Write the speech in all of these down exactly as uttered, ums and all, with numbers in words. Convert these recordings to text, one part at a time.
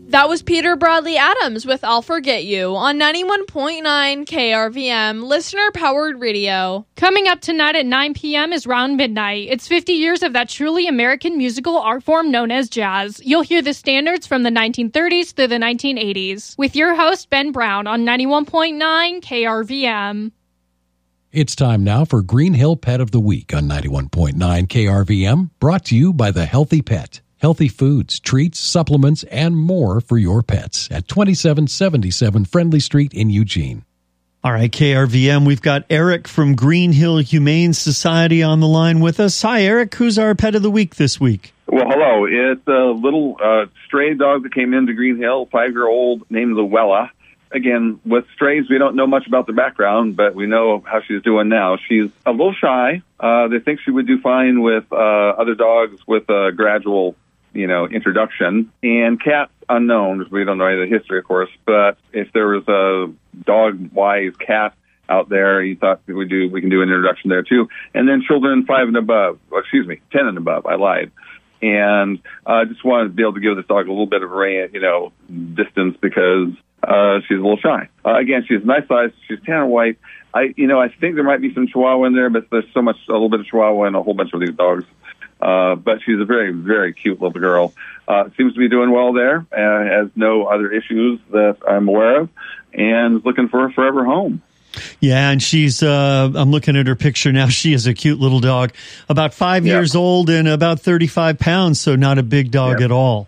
That was Peter Bradley Adams with I'll Forget You on ninety-one point nine K R V M, listener-powered radio. Coming up tonight at nine p.m. is Round Midnight. It's fifty years of that truly American musical art form known as jazz. You'll hear the standards from the nineteen thirties through the nineteen eighties. With your host, Ben Brown, on ninety-one point nine K R V M. It's time now for Green Hill Pet of the Week on ninety-one point nine K R V M, brought to you by The Healthy Pet. Healthy foods, treats, supplements, and more for your pets at twenty-seven seventy-seven Friendly Street in Eugene. All right, K R V M, we've got Eric from Green Hill Humane Society on the line with us. Hi, Eric. Who's our pet of the week this week? Well, hello. It's a little uh, stray dog that came into Green Hill, five-year-old, named Luella. Again, with strays, we don't know much about the background, but we know how she's doing now. She's a little shy. Uh, they think she would do fine with uh, other dogs with a gradual you know, introduction, and cats unknown, because we don't know any of the history, of course, but if there was a dog-wise cat out there, you thought we do, we can do an introduction there too. And then children five and above, well, excuse me, ten and above, I lied. And I uh, just wanted to be able to give this dog a little bit of range, you know, distance because uh, she's a little shy. Uh, again, she's a nice size. She's tan and white. I, you know, I think there might be some Chihuahua in there, but there's so much, a little bit of Chihuahua in a whole bunch of these dogs. Uh, but she's a very, very cute little girl. Uh, seems to be doing well there, uh, has no other issues that I'm aware of, and is looking for a forever home. Yeah, and she's, uh, I'm looking at her picture now. She is a cute little dog, about five yeah. years old and about thirty-five pounds, so not a big dog yeah. at all.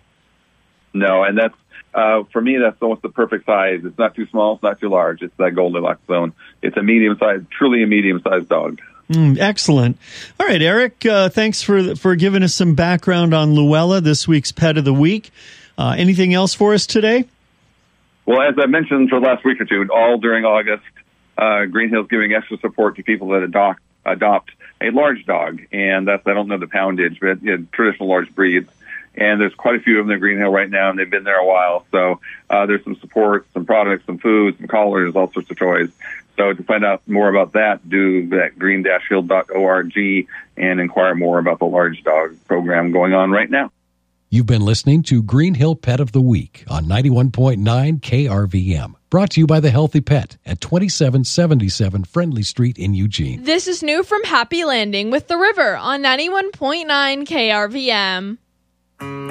No, and that's, uh, for me, that's almost the perfect size. It's not too small, it's not too large. It's that Goldilocks zone. It's a medium-sized, truly a medium-sized dog. Mm, excellent. All right, Eric, uh, thanks for for giving us some background on Luella, this week's Pet of the Week. Uh, anything else for us today? Well, as I mentioned for the last week or two, all during August, uh, Green Hill's giving extra support to people that adopt, adopt a large dog. And that's, I don't know the poundage, but you know, traditional large breeds. And there's quite a few of them in Green Hill right now, and they've been there a while. So uh, there's some support, some products, some food, some collars, all sorts of toys. So to find out more about that, do that green dash hill dot org and inquire more about the large dog program going on right now. You've been listening to Green Hill Pet of the Week on ninety-one point nine K R V M, brought to you by The Healthy Pet at twenty-seven seventy-seven Friendly Street in Eugene. This is new from Happy Landing with The River on ninety-one point nine K R V M.